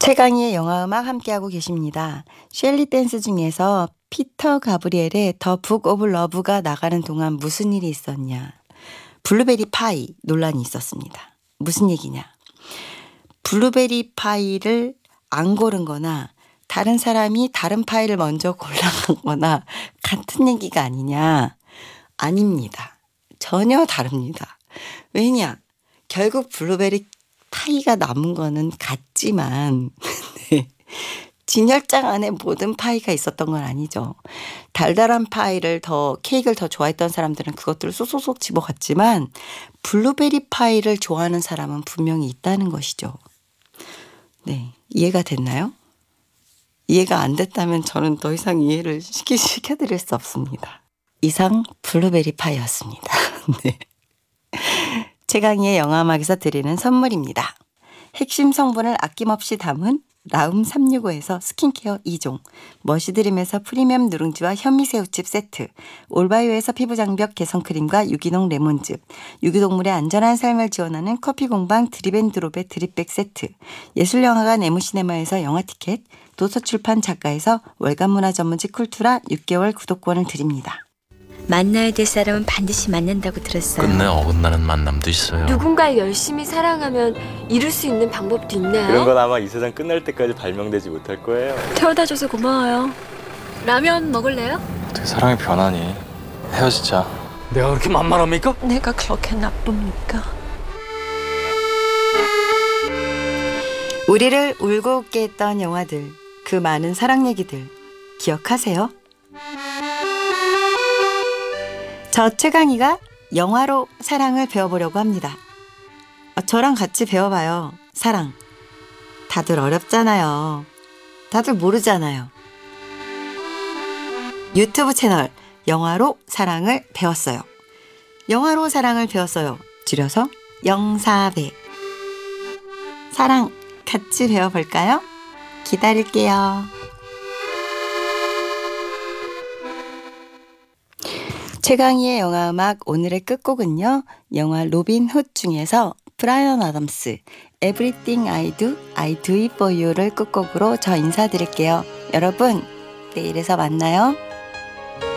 최강희의 영화음악 함께하고 계십니다. 셸리 댄스 중에서 피터 가브리엘의 더 북 오브 러브가 나가는 동안 무슨 일이 있었냐. 블루베리 파이 논란이 있었습니다. 무슨 얘기냐. 블루베리 파이를 안 고른 거나 다른 사람이 다른 파이를 먼저 골라간 거나 같은 얘기가 아니냐. 아닙니다. 전혀 다릅니다. 왜냐. 결국 블루베리 파이가 남은 거는 같지만 네. 진열장 안에 모든 파이가 있었던 건 아니죠. 달달한 파이를 케이크를 더 좋아했던 사람들은 그것들을 쏙쏙쏙 집어갔지만 블루베리 파이를 좋아하는 사람은 분명히 있다는 것이죠. 네, 이해가 됐나요? 이해가 안 됐다면 저는 더 이상 이해를 시켜드릴 수 없습니다. 이상 블루베리 파이였습니다. 네. 최강희의 영화음악에서 드리는 선물입니다. 핵심 성분을 아낌없이 담은 라움 365에서 스킨케어 2종, 머시드림에서 프리미엄 누룽지와 현미새우칩 세트, 올바이오에서 피부장벽 개선크림과 유기농 레몬즙, 유기동물의 안전한 삶을 지원하는 커피공방 드립앤드롭의 드립백 세트, 예술영화관 에무시네마에서 영화티켓, 도서출판 작가에서 월간문화 전문지 쿨투라 6개월 구독권을 드립니다. 만나야 될 사람은 반드시 만난다고 들었어요. 끝내 어긋나는 만남도 있어요. 누군가를 열심히 사랑하면 이룰 수 있는 방법도 있나요? 그런 건 아마 이 세상 끝날 때까지 발명되지 못할 거예요. 태워다줘서 고마워요. 라면 먹을래요? 어떻게 사랑이 변하니? 헤어지자. 내가 그렇게 만만합니까? 내가 그렇게 나쁩니까? 우리를 울고 웃게 했던 영화들, 그 많은 사랑 얘기들 기억하세요? 저 최강희가 영화로 사랑을 배워보려고 합니다. 저랑 같이 배워봐요. 사랑. 다들 어렵잖아요. 다들 모르잖아요. 유튜브 채널 영화로 사랑을 배웠어요. 영화로 사랑을 배웠어요. 줄여서 영사배. 사랑 같이 배워볼까요? 기다릴게요. 최강희의 영화음악 오늘의 끝곡은요. 영화 로빈 훗 중에서 브라이언 아담스 Everything I Do, I Do It For You를 끝곡으로 저 인사드릴게요. 여러분 내일에서 만나요.